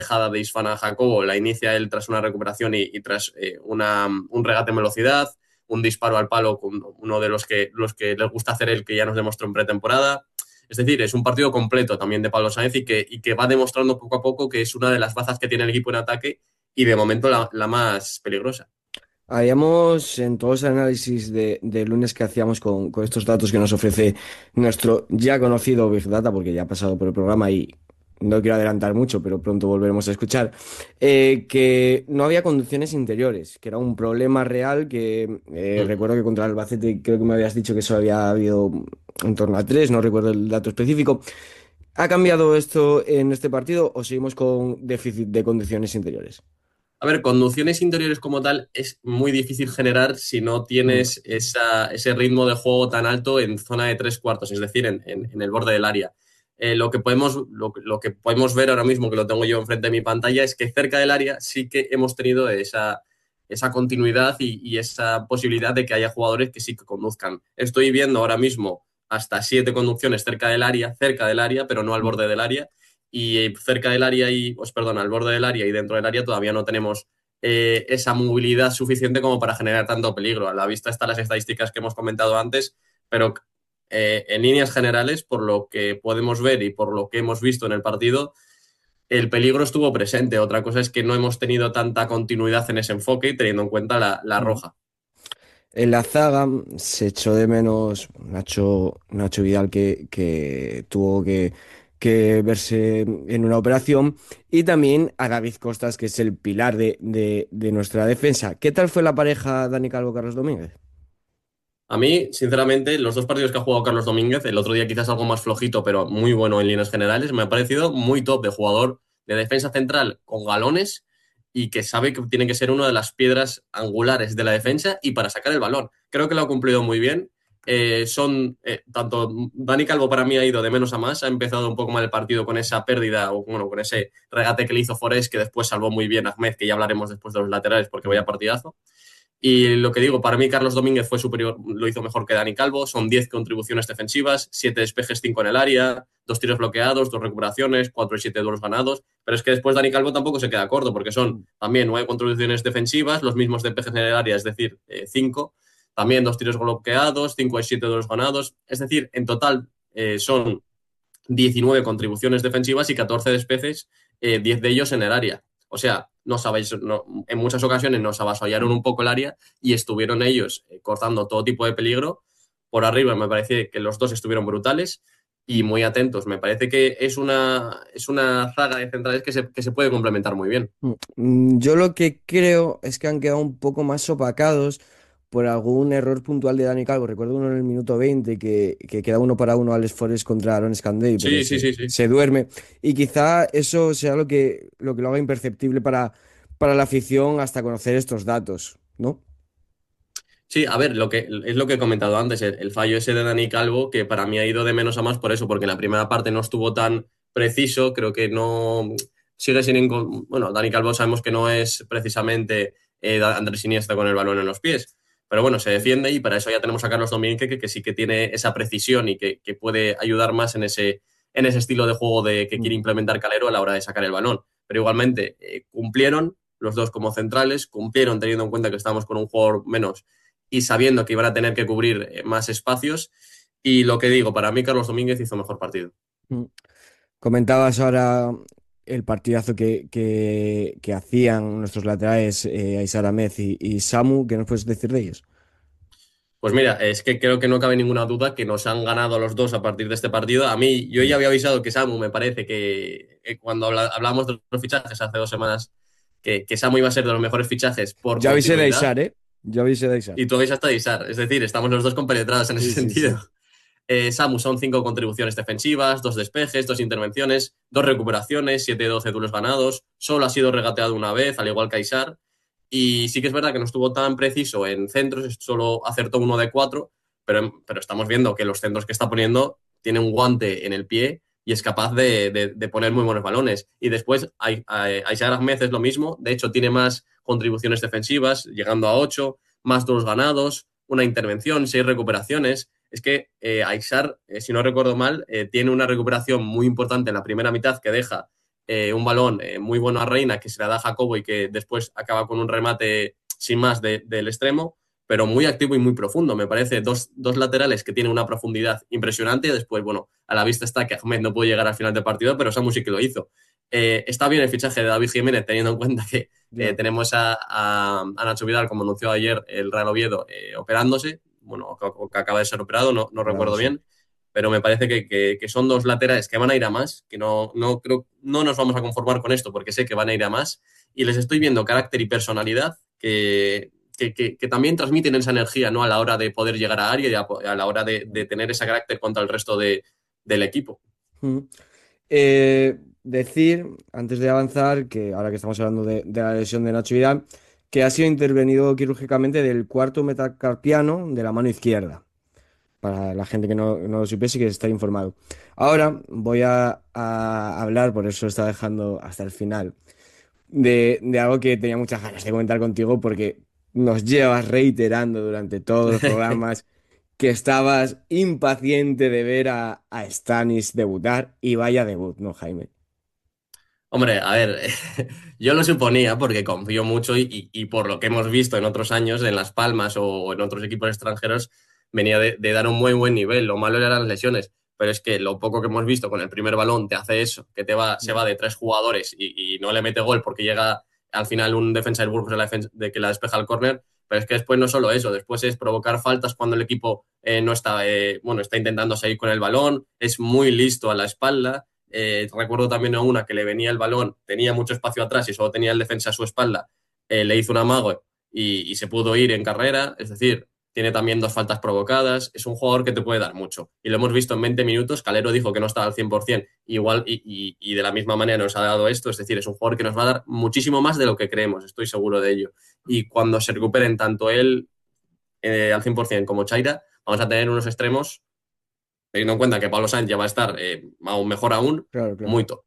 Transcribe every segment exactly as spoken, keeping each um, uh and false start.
dejada de Isfana Jacobo la inicia él tras una recuperación y, y tras eh, una, un regate en velocidad, un disparo al palo, con uno de los que, los que les gusta hacer él, que ya nos demostró en pretemporada. Es decir, es un partido completo también de Pablo Sáenz y que, y que va demostrando poco a poco que es una de las bazas que tiene el equipo en ataque y de momento la, la más peligrosa. Habíamos en todos los análisis de, de lunes que hacíamos con, con estos datos que nos ofrece nuestro ya conocido Big Data, porque ya ha pasado por el programa y no quiero adelantar mucho, pero pronto volveremos a escuchar, eh, que no había conducciones interiores, que era un problema real que eh, Mm. recuerdo que contra el Albacete creo que me habías dicho que eso había habido en torno a tres, no recuerdo el dato específico. ¿Ha cambiado esto en este partido o seguimos con déficit de conducciones interiores? A ver, conducciones interiores como tal es muy difícil generar si no Mm. tienes esa, ese ritmo de juego tan alto en zona de tres cuartos, es decir, en, en- en el borde del área. Eh, lo que podemos, lo, lo que podemos ver ahora mismo, que lo tengo yo enfrente de mi pantalla, es que cerca del área sí que hemos tenido esa, esa continuidad y, y esa posibilidad de que haya jugadores que sí que conduzcan. Estoy viendo ahora mismo hasta siete conducciones cerca del área, cerca del área, pero no al Mm. borde del área y cerca del área y, pues perdón, al borde del área y dentro del área todavía no tenemos eh, esa movilidad suficiente como para generar tanto peligro. A la vista están las estadísticas que hemos comentado antes, pero eh, en líneas generales, por lo que podemos ver y por lo que hemos visto en el partido, el peligro estuvo presente. Otra cosa es que no hemos tenido tanta continuidad en ese enfoque, teniendo en cuenta la, la Mm. roja. En la zaga se echó de menos Nacho, Nacho Vidal que, que tuvo que, que verse en una operación y también a David Costas que es el pilar de, de- de nuestra defensa. ¿Qué tal fue la pareja Dani Calvo-Carlos Domínguez? A mí, sinceramente, los dos partidos que ha jugado Carlos Domínguez, el otro día quizás algo más flojito, pero muy bueno en líneas generales, me ha parecido muy top de jugador de defensa central con galones y que sabe que tiene que ser una de las piedras angulares de la defensa y para sacar el balón. Creo que lo ha cumplido muy bien. Eh, son eh, tanto Dani Calvo para mí ha ido de menos a más, ha empezado un poco mal el partido con esa pérdida o bueno, con ese regate que le hizo Forés que después salvó muy bien Ahmed, que ya hablaremos después de los laterales porque vaya Mm. partidazo. Y lo que digo, para mí Carlos Domínguez fue superior, lo hizo mejor que Dani Calvo. Son diez contribuciones defensivas, siete despejes, cinco en el área, dos tiros bloqueados, dos recuperaciones, cuatro y siete duelos ganados. Pero es que después Dani Calvo tampoco se queda corto, porque son Mm. también nueve contribuciones defensivas, los mismos despejes en el área, es decir, eh, cinco. También dos tiros bloqueados, cinco y siete duelos ganados. Es decir, en total eh, son diecinueve contribuciones defensivas y catorce despejes, eh, diez de ellos en el área. O sea, nos habéis, no, en muchas ocasiones nos avasallaron un poco el área y estuvieron ellos eh, cortando todo tipo de peligro. Por arriba me parece que los dos estuvieron brutales y muy atentos. Me parece que es una, es una zaga de centrales que se, que se puede complementar muy bien. Mm, Yo lo que creo es que han quedado un poco más opacados por algún error puntual de Dani Calvo. Recuerdo uno en el minuto veinte que, que queda uno para uno Alex Forest contra Aaron Scandey, pero Sí, sí, se, sí, sí. se duerme. Y quizá eso sea lo que, lo que lo haga imperceptible para, para la afición hasta conocer estos datos, ¿no? Sí, a ver, lo que, es lo que he comentado antes, el, el fallo ese de Dani Calvo, que para mí ha ido de menos a más por eso, porque en la primera parte no estuvo tan preciso, creo que no sigue sin... inco- Bueno, Dani Calvo sabemos que no es precisamente eh, Andrés Iniesta con el balón en los pies, pero bueno, se defiende y para eso ya tenemos a Carlos Domínguez, que, que sí que tiene esa precisión y que, que puede ayudar más en ese, en ese estilo de juego de, que quiere Mm. implementar Calero a la hora de sacar el balón. Pero igualmente eh, cumplieron los dos como centrales, cumplieron teniendo en cuenta que estábamos con un jugador menos y sabiendo que iban a tener que cubrir eh, más espacios. Y lo que digo, para mí Carlos Domínguez hizo mejor partido. Mm. Comentabas ahora el partidazo que, que, que hacían nuestros laterales, eh, Aissar Ahmed y, y Samu. ¿Qué nos puedes decir de ellos? Pues mira, es que creo que no cabe ninguna duda que nos han ganado a los dos a partir de este partido. A mí, yo ya había avisado que Samu, me parece que, que cuando habla, hablamos de los fichajes hace dos semanas, que, que Samu iba a ser de los mejores fichajes por Ya avisé de continuidad. Aissar, ¿eh? Ya avisé de Aissar. Y tú habéis hasta avisar. Es decir, estamos los dos compenetrados en ese Sí, sí, sentido. sí. Eh, Samu son cinco contribuciones defensivas, dos despejes, dos intervenciones, dos recuperaciones, siete doce duelos ganados. Solo ha sido regateado una vez, al igual que Aisar. Y sí que es verdad que no estuvo tan preciso en centros, solo acertó uno de cuatro, pero, pero estamos viendo que los centros que está poniendo tiene un guante en el pie y es capaz de, de, de poner muy buenos balones. Y después Aisar Ahmed es lo mismo, de hecho tiene más contribuciones defensivas, llegando a ocho, más duelos ganados, una intervención, seis recuperaciones. Es que eh, Aixar, eh, si no recuerdo mal, eh, tiene una recuperación muy importante en la primera mitad que deja eh, un balón eh, muy bueno a Reina que se la da a Jacobo y que después acaba con un remate sin más de, del extremo, pero muy activo y muy profundo. Me parece dos, dos laterales que tienen una profundidad impresionante. Después, bueno, a la vista está que Ahmed no pudo llegar al final del partido, pero Samu sí que lo hizo. Eh, está bien el fichaje de David Jiménez, teniendo en cuenta que eh, Ya, tenemos a, a, a, Nacho Vidal, como anunció ayer el Real Oviedo, eh, operándose, bueno, que, que acaba de ser operado, no, no operado, recuerdo sí. bien, pero me parece que, que, que, son dos laterales que van a ir a más, que no, no, creo, no nos vamos a conformar con esto porque sé que van a ir a más, y les estoy viendo carácter y personalidad que, que, que, que también transmiten esa energía, ¿no? A la hora de poder llegar a área y a, a la hora de, de, tener ese carácter contra el resto de, del equipo. Mm. Eh, decir, antes de avanzar, que ahora que estamos hablando de, de la lesión de Nacho Vidal, que ha sido intervenido quirúrgicamente del cuarto metacarpiano de la mano izquierda, para la gente que no, no lo supiese y que está informado. Ahora voy a, a hablar, por eso está dejando hasta el final, de, de algo que tenía muchas ganas de comentar contigo, porque nos llevas reiterando durante todos los programas que estabas impaciente de ver a, a Stanis debutar, y vaya debut, ¿no, Jaime? Hombre, a ver, yo lo suponía porque confío mucho y, y, y, por lo que hemos visto en otros años, en Las Palmas o en otros equipos extranjeros, venía de, de dar un muy buen nivel. Lo malo eran las lesiones, pero es que lo poco que hemos visto con el primer balón te hace eso, que te va, se va de tres jugadores y, y no le mete gol porque llega al final un defensa del Burgos de, la defensa, de que la despeja al córner. Pero es que después no solo eso, después es provocar faltas cuando el equipo eh, no está, eh, bueno, está intentando seguir con el balón, es muy listo a la espalda. Eh, recuerdo también a una que le venía el balón, tenía mucho espacio atrás y solo tenía el defensa a su espalda, eh, le hizo un amago y, y se pudo ir en carrera. Es decir, tiene también dos faltas provocadas. Es un jugador que te puede dar mucho. Y lo hemos visto en veinte minutos. Calero dijo que no estaba al cien por ciento, igual y, y, y de la misma manera nos ha dado esto. Es decir, es un jugador que nos va a dar muchísimo más de lo que creemos, estoy seguro de ello. Y cuando se recuperen tanto él eh, al cien por ciento como Chaira, vamos a tener unos extremos, teniendo en cuenta que Pablo Sánchez ya va a estar eh, aún mejor aún, Claro, claro. muy top.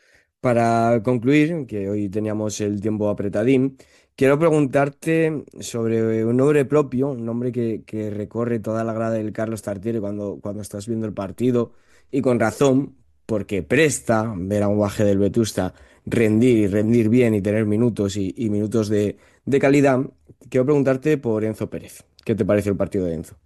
Para concluir, que hoy teníamos el tiempo apretadín, quiero preguntarte sobre un nombre propio, un nombre que, que recorre toda la grada del Carlos Tartiere cuando, cuando estás viendo el partido, y con razón, porque presta ver a un Guaje del Vetusta rendir y rendir bien y tener minutos y, y minutos de, de calidad. Quiero preguntarte por Enzo Pérez. ¿Qué te parece el partido de Enzo?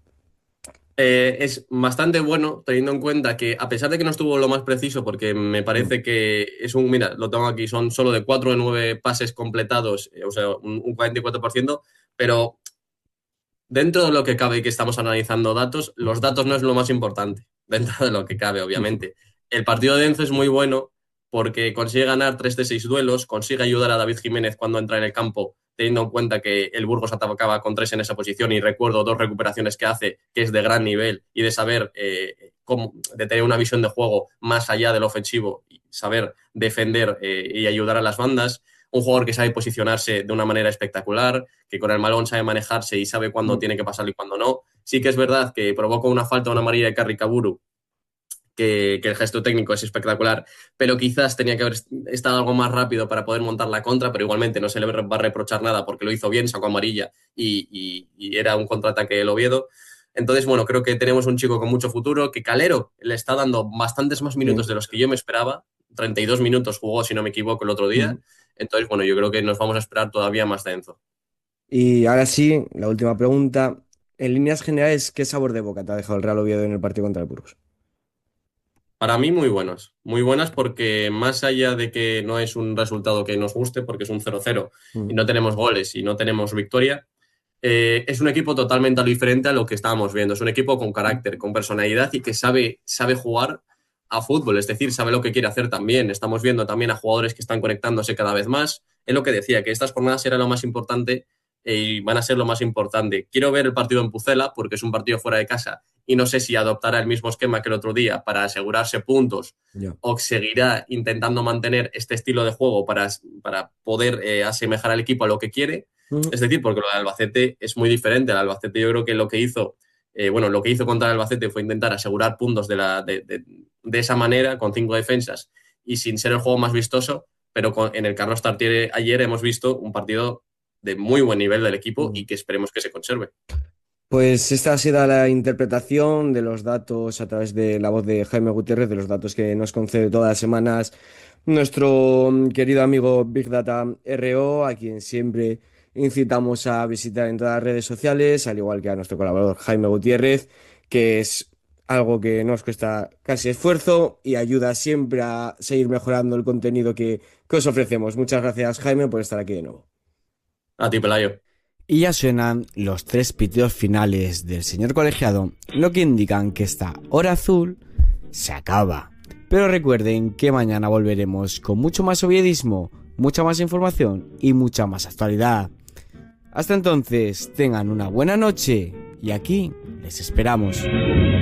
Eh, es bastante bueno, teniendo en cuenta que, a pesar de que no estuvo lo más preciso, porque me Mm, parece que es un, mira, lo tengo aquí, son solo de cuatro de nueve pases completados, eh, o sea, un, un cuarenta y cuatro por ciento, pero dentro de lo que cabe y que estamos analizando datos, los datos no es lo más importante, dentro de lo que cabe, obviamente. El partido de Enzo es muy bueno porque consigue ganar tres de seis duelos, consigue ayudar a David Jiménez cuando entra en el campo, teniendo en cuenta que el Burgos atacaba con tres en esa posición, y recuerdo dos recuperaciones que hace, que es de gran nivel y de saber eh, cómo, de tener una visión de juego más allá del ofensivo y saber defender eh, y ayudar a las bandas. Un jugador que sabe posicionarse de una manera espectacular, que con el balón sabe manejarse y sabe cuándo mm, tiene que pasarlo y cuándo no. Sí que es verdad que provocó una falta, una amarilla de Carri Kaburu, que, que el gesto técnico es espectacular, pero quizás tenía que haber estado algo más rápido para poder montar la contra, pero igualmente no se le va a reprochar nada porque lo hizo bien, sacó amarilla y, y, y era un contraataque del Oviedo. Entonces, bueno, creo que tenemos un chico con mucho futuro, que Calero le está dando bastantes más minutos sí. de los que yo me esperaba. treinta y dos minutos jugó, si no me equivoco, el otro Mm. día. Entonces, bueno, yo creo que nos vamos a esperar todavía más de Enzo. Y ahora sí, la última pregunta. En líneas generales, ¿qué sabor de boca te ha dejado el Real Oviedo en el partido contra el Burgos? Para mí, muy buenas. Muy buenas porque más allá de que no es un resultado que nos guste, porque es un cero cero y Mm, no tenemos goles y no tenemos victoria, eh, es un equipo totalmente diferente a lo que estábamos viendo. Es un equipo con carácter, con personalidad y que sabe, sabe jugar a fútbol, es decir, sabe lo que quiere hacer también. Estamos viendo también a jugadores que están conectándose cada vez más. Es lo que decía, que estas jornadas era lo más importante eh, y van a ser lo más importante. Quiero ver el partido en Pucela porque es un partido fuera de casa y no sé si adoptará el mismo esquema que el otro día para asegurarse puntos ya. o seguirá intentando mantener este estilo de juego para, para poder eh, asemejar al equipo a lo que quiere. Mm, Es decir, porque lo de Albacete es muy diferente. El Albacete, yo creo que lo que hizo, eh, bueno, lo que hizo contra el Albacete fue intentar asegurar puntos de, la, de, de, de esa manera, con cinco defensas y sin ser el juego más vistoso, pero con, en el Carlos Tartiere ayer hemos visto un partido de muy buen nivel del equipo mm. y que esperemos que se conserve. Pues esta ha sido la interpretación de los datos a través de la voz de Jaime Gutiérrez, de los datos que nos concede todas las semanas nuestro mm, querido amigo Big Data R O, a quien siempre incitamos a visitar en todas las redes sociales, al igual que a nuestro colaborador Jaime Gutiérrez, que es algo que nos cuesta casi esfuerzo y ayuda siempre a seguir mejorando el contenido que, que os ofrecemos. Muchas gracias, Jaime, por estar aquí de nuevo. A ti, Pelayo. Y ya suenan los tres pitidos finales del señor colegiado, lo que indican que esta hora azul se acaba. Pero recuerden que mañana volveremos con mucho más oviedismo, mucha más información y mucha más actualidad. Hasta entonces, tengan una buena noche y aquí les esperamos.